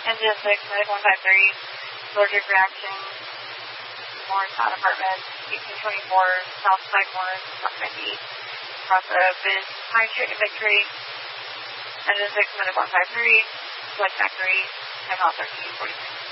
Engine 6, Medic 153, allergic reaction, Morristown Apartment, 1824, South Cyclone, South 90, across the Biz Pine Street in Victory, Engine 6, Medic 153, Blood Factory, and 1346.